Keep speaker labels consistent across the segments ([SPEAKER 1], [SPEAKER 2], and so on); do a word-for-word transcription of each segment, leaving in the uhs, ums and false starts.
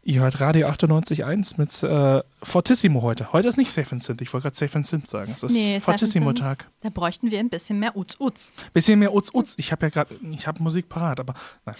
[SPEAKER 1] Ihr hört Radio achtundneunzig Komma eins mit äh, Fortissimo heute. Heute ist nicht Safe and Synth. Ich wollte gerade Safe and Synth sagen. Es ist
[SPEAKER 2] nee,
[SPEAKER 1] Fortissimo-Tag.
[SPEAKER 2] Da bräuchten wir ein bisschen mehr Uz-Uz.
[SPEAKER 1] Bisschen mehr Uz-Uz. Ich habe ja gerade, ich habe Musik parat, aber nein.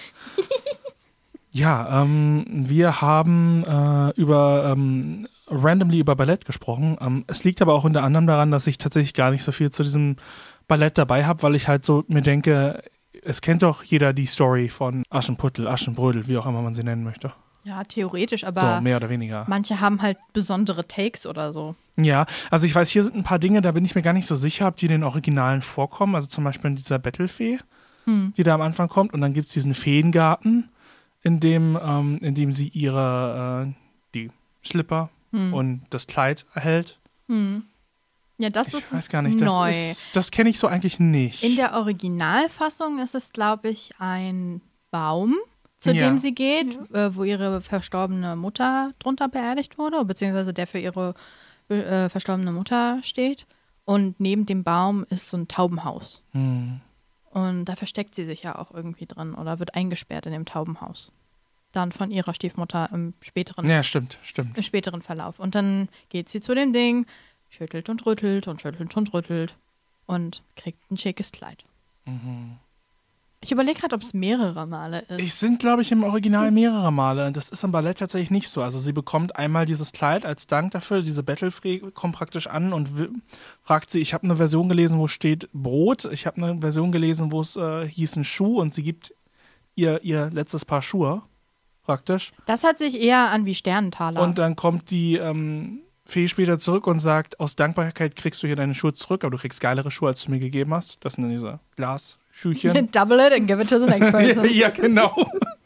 [SPEAKER 1] Ja, ähm, wir haben äh, über ähm, randomly über Ballett gesprochen. Ähm, es liegt aber auch unter anderem daran, dass ich tatsächlich gar nicht so viel zu diesem Ballett dabei habe, weil ich halt so mir denke, es kennt doch jeder die Story von Aschenputtel, Aschenbrödel, wie auch immer man sie nennen möchte.
[SPEAKER 2] Ja, theoretisch, aber
[SPEAKER 1] so, mehr oder weniger.
[SPEAKER 2] Manche haben halt besondere Takes oder so.
[SPEAKER 1] Ja, also ich weiß, hier sind ein paar Dinge, da bin ich mir gar nicht so sicher, ob die in den Originalen vorkommen. Also zum Beispiel in dieser Bettelfee, hm. die da am Anfang kommt. Und dann gibt es diesen Feengarten, in dem, ähm, in dem sie ihre äh, die Slipper hm. und das Kleid erhält.
[SPEAKER 2] Hm. Ja, das
[SPEAKER 1] ich
[SPEAKER 2] ist
[SPEAKER 1] weiß gar nicht,
[SPEAKER 2] neu.
[SPEAKER 1] Das, ist, das kenne ich so eigentlich nicht.
[SPEAKER 2] In der Originalfassung ist es, glaube ich, ein Baum, zu ja. dem sie geht, äh, wo ihre verstorbene Mutter drunter beerdigt wurde, beziehungsweise der für ihre äh, verstorbene Mutter steht. Und neben dem Baum ist so ein Taubenhaus.
[SPEAKER 1] Hm.
[SPEAKER 2] Und da versteckt sie sich ja auch irgendwie drin oder wird eingesperrt in dem Taubenhaus. Dann von ihrer Stiefmutter im späteren,
[SPEAKER 1] ja, stimmt, stimmt.
[SPEAKER 2] im späteren Verlauf. Und dann geht sie zu dem Ding, schüttelt und rüttelt und schüttelt und rüttelt und kriegt ein schickes Kleid.
[SPEAKER 1] Mhm.
[SPEAKER 2] Ich überlege gerade, ob es mehrere Male ist.
[SPEAKER 1] Es sind, glaube ich, im Original mehrere Male. Das ist im Ballett tatsächlich nicht so. Also sie bekommt einmal dieses Kleid als Dank dafür. Diese Bettelfee kommt praktisch an und w- fragt sie, ich habe eine Version gelesen, wo steht Brot. Ich habe eine Version gelesen, wo es äh, hieß ein Schuh und sie gibt ihr, ihr letztes Paar Schuhe praktisch.
[SPEAKER 2] Das hört sich eher an wie Sternentaler.
[SPEAKER 1] Und dann kommt die ähm, Fee später zurück und sagt, aus Dankbarkeit kriegst du hier deine Schuhe zurück, aber du kriegst geilere Schuhe, als du mir gegeben hast. Das sind dann diese Glas-Schüchchen.
[SPEAKER 2] Double it and give it to the next person.
[SPEAKER 1] Ja, genau.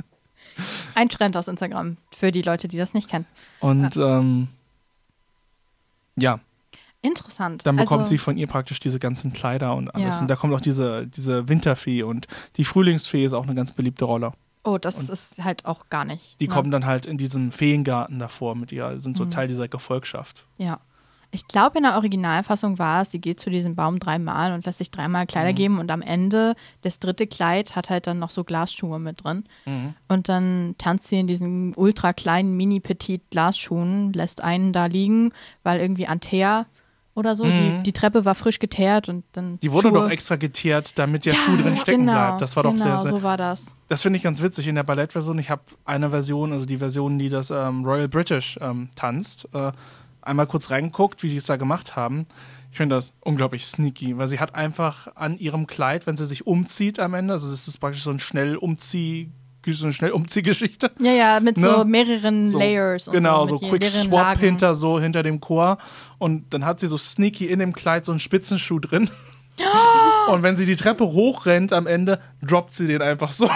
[SPEAKER 2] Ein Trend aus Instagram für die Leute, die das nicht kennen.
[SPEAKER 1] Und ja, ähm, ja.
[SPEAKER 2] Interessant.
[SPEAKER 1] Dann bekommt
[SPEAKER 2] also,
[SPEAKER 1] sie von ihr praktisch diese ganzen Kleider und alles.
[SPEAKER 2] Ja.
[SPEAKER 1] Und da kommt auch diese, diese Winterfee und die Frühlingsfee ist auch eine ganz beliebte Rolle.
[SPEAKER 2] Oh, das
[SPEAKER 1] und
[SPEAKER 2] ist halt auch gar nicht.
[SPEAKER 1] Die
[SPEAKER 2] ne?
[SPEAKER 1] kommen dann halt in diesem Feengarten davor mit ihr, sind so
[SPEAKER 2] mhm.
[SPEAKER 1] Teil dieser Gefolgschaft.
[SPEAKER 2] Ja. Ich glaube, in der Originalfassung war es, sie geht zu diesem Baum dreimal und lässt sich dreimal Kleider mhm. geben und am Ende das dritte Kleid hat halt dann noch so Glasschuhe mit drin. Mhm. Und dann tanzt sie in diesen ultra kleinen, mini-petit Glasschuhen, lässt einen da liegen, weil irgendwie Antea oder so, mhm. die, die Treppe war frisch geteert und dann
[SPEAKER 1] Die wurde
[SPEAKER 2] Schuhe.
[SPEAKER 1] doch extra geteert, damit der
[SPEAKER 2] ja,
[SPEAKER 1] Schuh drin stecken
[SPEAKER 2] genau,
[SPEAKER 1] bleibt. Das war doch
[SPEAKER 2] genau,
[SPEAKER 1] der.
[SPEAKER 2] so war das.
[SPEAKER 1] Das finde ich ganz witzig in der Ballettversion. Ich habe eine Version, also die Version, die das ähm, Royal British ähm, tanzt, äh, einmal kurz reingeguckt, wie die es da gemacht haben. Ich finde das unglaublich sneaky, weil sie hat einfach an ihrem Kleid, wenn sie sich umzieht am Ende, also es ist praktisch so ein schnell umzieh so eine Schnellumziehgeschichte.
[SPEAKER 2] Ja, ja, mit
[SPEAKER 1] ne?
[SPEAKER 2] so mehreren
[SPEAKER 1] so,
[SPEAKER 2] Layers. Und
[SPEAKER 1] genau,
[SPEAKER 2] so,
[SPEAKER 1] so Quick Swap
[SPEAKER 2] Lagen.
[SPEAKER 1] hinter so hinter dem Chor und dann hat sie so sneaky in dem Kleid so einen Spitzenschuh drin. Oh! Und wenn sie die Treppe hochrennt am Ende, droppt sie den einfach so.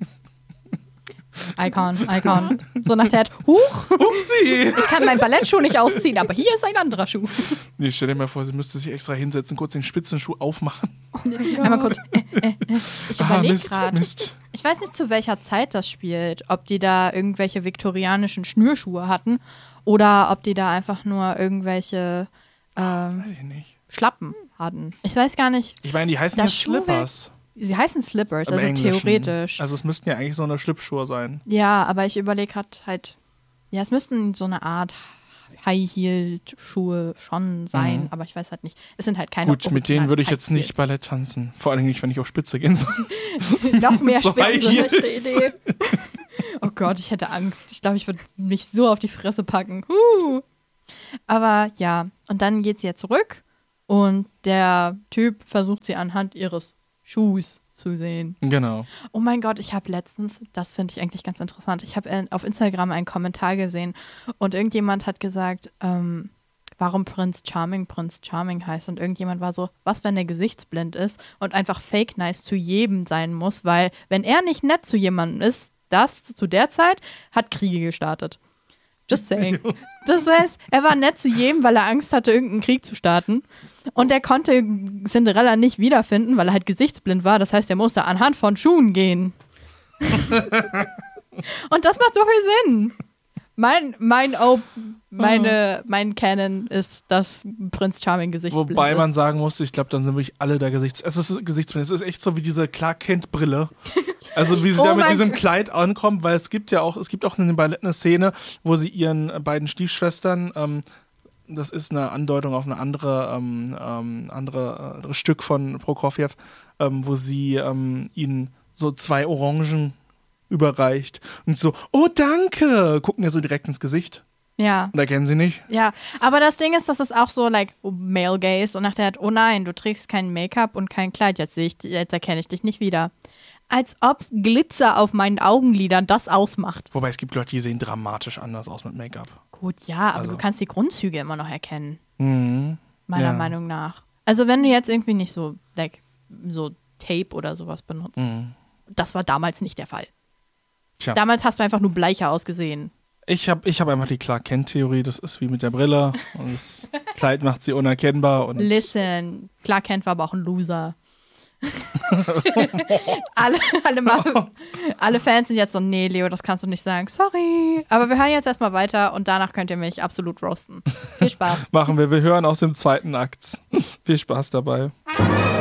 [SPEAKER 2] Icon, Icon. So nach der Art, huch,
[SPEAKER 1] Upsi!
[SPEAKER 2] Ich kann meinen Ballettschuh nicht ausziehen, aber hier ist ein anderer Schuh.
[SPEAKER 1] Nee, stell dir mal vor, sie müsste sich extra hinsetzen, kurz den Spitzenschuh aufmachen.
[SPEAKER 2] Oh, nee. Einmal kurz. Äh, äh, äh. Ich
[SPEAKER 1] ah,
[SPEAKER 2] überlege
[SPEAKER 1] Mist,
[SPEAKER 2] gerade.
[SPEAKER 1] Mist.
[SPEAKER 2] Ich weiß nicht, zu welcher Zeit das spielt. Ob die da irgendwelche viktorianischen Schnürschuhe hatten oder ob die da einfach nur irgendwelche ähm,
[SPEAKER 1] weiß ich nicht.
[SPEAKER 2] Schlappen hatten. Ich weiß gar nicht.
[SPEAKER 1] Ich meine, die heißen ja Slippers.
[SPEAKER 2] Sie heißen Slippers,
[SPEAKER 1] Im
[SPEAKER 2] also
[SPEAKER 1] Englischen.
[SPEAKER 2] theoretisch.
[SPEAKER 1] Also es müssten ja eigentlich so eine Schlüpfschuhe sein.
[SPEAKER 2] Ja, aber ich überlege gerade halt, ja, es müssten so eine Art High-Heel-Schuhe schon sein, mhm. aber ich weiß halt nicht. Es sind halt keine
[SPEAKER 1] Gut, mit denen würde ich jetzt nicht Ballett tanzen. Vor allem nicht, wenn ich auf Spitze gehen soll.
[SPEAKER 2] Noch mehr
[SPEAKER 1] so
[SPEAKER 2] Spitze. Idee. Oh Gott, ich hätte Angst. Ich glaube, ich würde mich so auf die Fresse packen. Huh. Aber ja, und dann geht sie ja zurück und der Typ versucht sie anhand ihres Schuhs zu sehen.
[SPEAKER 1] Genau.
[SPEAKER 2] Oh mein Gott, ich habe letztens, das finde ich eigentlich ganz interessant, ich habe äh, auf Instagram einen Kommentar gesehen und irgendjemand hat gesagt, ähm, warum Prince Charming Prince Charming heißt und irgendjemand war so, was, wenn der gesichtsblind ist und einfach fake nice zu jedem sein muss, weil wenn er nicht nett zu jemandem ist, das zu der Zeit hat Kriege gestartet. Just saying. Das heißt, er war nett zu jedem, weil er Angst hatte, irgendeinen Krieg zu starten. Und er konnte Cinderella nicht wiederfinden, weil er halt gesichtsblind war. Das heißt, er musste anhand von Schuhen gehen. Und das macht so viel Sinn. Mein, mein, oh, meine, mein Canon ist, dass Prinz Charming Gesichtsblind ist.
[SPEAKER 1] Wobei man sagen muss, ich glaube, dann sind wirklich alle da Gesichts... Es ist Gesichtsblind. Es ist echt so wie diese Clark Kent Brille. Also wie sie
[SPEAKER 2] Oh
[SPEAKER 1] da mit
[SPEAKER 2] mein
[SPEAKER 1] diesem
[SPEAKER 2] Gott.
[SPEAKER 1] Kleid ankommt, weil es gibt ja auch, es gibt auch in den Ballett eine Szene, wo sie ihren beiden Stiefschwestern, ähm, das ist eine Andeutung auf eine andere, ähm, ähm, andere äh, Stück von Prokofjew, ähm, wo sie ähm, ihnen so zwei Orangen überreicht und so, oh danke, gucken ihr so direkt ins Gesicht.
[SPEAKER 2] Ja.
[SPEAKER 1] Und erkennen sie nicht.
[SPEAKER 2] Ja, aber das Ding ist, dass es auch so, like, Male Gaze und nachher hat, oh nein, du trägst kein Make-up und kein Kleid, jetzt sehe ich, jetzt erkenne ich dich nicht wieder. Als ob Glitzer auf meinen Augenlidern das ausmacht.
[SPEAKER 1] Wobei es gibt Leute, die sehen dramatisch anders aus mit Make-up.
[SPEAKER 2] Gut, ja, aber
[SPEAKER 1] Also.
[SPEAKER 2] du kannst die Grundzüge immer noch erkennen,
[SPEAKER 1] Mhm.
[SPEAKER 2] meiner
[SPEAKER 1] Ja.
[SPEAKER 2] Meinung nach. Also wenn du jetzt irgendwie nicht so, like, so Tape oder sowas benutzt.
[SPEAKER 1] Mhm.
[SPEAKER 2] Das war damals nicht der Fall.
[SPEAKER 1] Tja.
[SPEAKER 2] Damals hast du einfach nur bleicher ausgesehen.
[SPEAKER 1] Ich habe ich hab einfach die Clark Kent-Theorie, das ist wie mit der Brille und das Kleid macht sie unerkennbar. Und
[SPEAKER 2] Listen, Clark Kent war aber auch ein Loser. alle, alle, mal, alle Fans sind jetzt so, nee, Leo, das kannst du nicht sagen. Sorry. Aber wir hören jetzt erstmal weiter und danach könnt ihr mich absolut roasten. Viel Spaß.
[SPEAKER 1] Machen wir, wir hören aus dem zweiten Akt. Viel Spaß dabei.